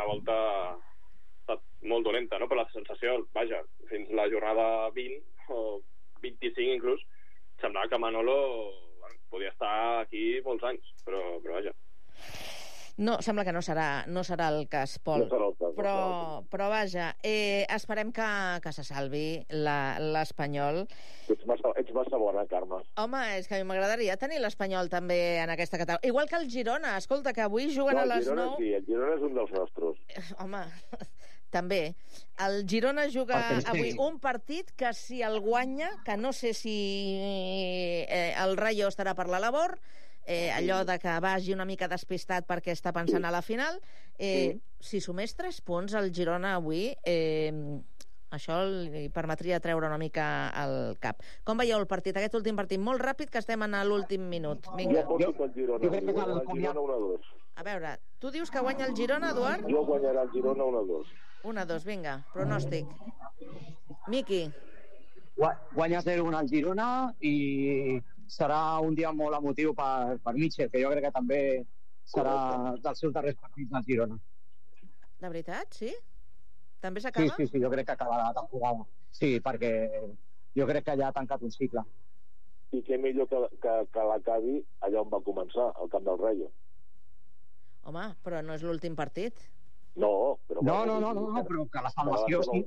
primera volta ha estat molt dolenta, no? Però la sensació, vaja, fins la jornada 20 o 25 inclús, semblava que Manolo podia estar aquí molts anys, però vaja. No, sembla que no serà el cas, Pol. No serà el cas, però vaja, esperem que se salvi l'Espanyol. Ets massa bona, Carme. Home, és que a mi m'agradaria tenir l'Espanyol també en aquesta categoria. Igual que el Girona. Escolta, que avui juguen a les 9... Sí, el Girona és un dels nostres. Home, també. El Girona juga avui un partit que si el guanya, que no sé si el Rayo estarà per la labor, allò de que vagi una mica despistat perquè està pensant a la final, si sumés 3 punts al Girona avui, això li permetria treure una mica el cap. Com veieu el partit, aquest últim partit? Molt ràpid, que estem a l'últim minut. Vinga. Jo poso pel Girona. El Girona 1-2. A veure, tu dius que guanya el Girona, Eduard? Jo guanyarà el Girona 1-2. 1-2, vinga, pronòstic. Miqui. Guanya 0-1 al Girona i serà un dia molt emotiu per Mitchell, que jo crec que també serà dels seus darrers partits del Girona. De veritat, sí? També s'acaba? Sí, jo crec que acabarà la temporada. Sí, perquè jo crec que ja ha tancat un cicle. I què millor que l'acabi allà on va començar, al camp del Rayo. Home, però no és l'últim partit. No, però però que la salvació sí.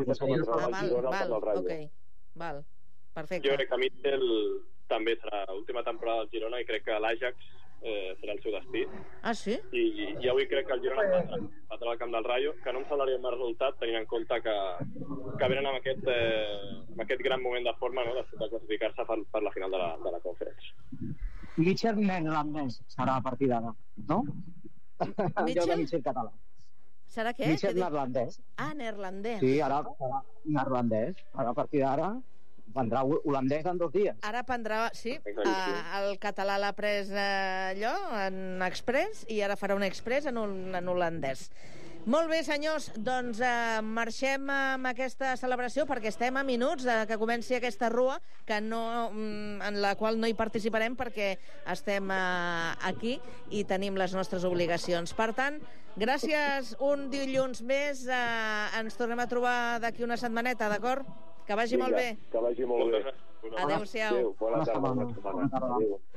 Val, perfecte. Jo crec que Mitchell també serà l'última temporada del Girona i crec que l'Ajax serà el seu destí. Ah, sí? I avui crec que el Girona patrà al camp del Rayo, que no em semblaria un mal resultat tenint en compte que venen amb aquest gran moment de forma, no?, de classificar-se per la final de la Conference. Mitchell neerlandès serà a partir d'ara, no? Mitchell català. Serà què? Mitchell neerlandès. Ah, neerlandès. Sí, ara serà neerlandès. Ara a partir d'ara prendrà holandès en 2 dies. Ara prendrà, sí, el català l'ha pres allò, en express, i ara farà un express en holandès. Molt bé, senyors, doncs marxem amb aquesta celebració perquè estem a minuts que comenci aquesta rua, en la qual no hi participarem perquè estem aquí i tenim les nostres obligacions. Per tant, gràcies un dilluns més. Ens tornem a trobar d'aquí una setmaneta, d'acord? Que vagi molt bé. Que vagi molt bé. Adéu-siau. Bona tarda.